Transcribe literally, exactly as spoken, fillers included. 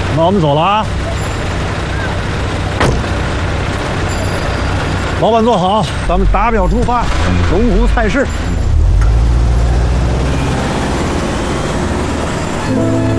那我们走了啊！老板坐好，咱们打表出发，龙湖菜市。